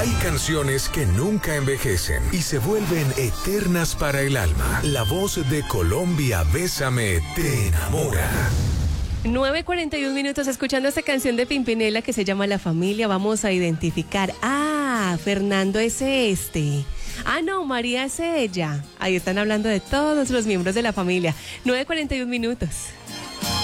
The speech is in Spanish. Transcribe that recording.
Hay canciones que nunca envejecen y se vuelven eternas para el alma. La voz de Colombia, Bésame, te enamora. 9:41 escuchando esta canción de Pimpinela que se llama La Familia. Vamos a identificar. Fernando es este. No, María es ella. Ahí están hablando de todos los miembros de la familia. 9:41.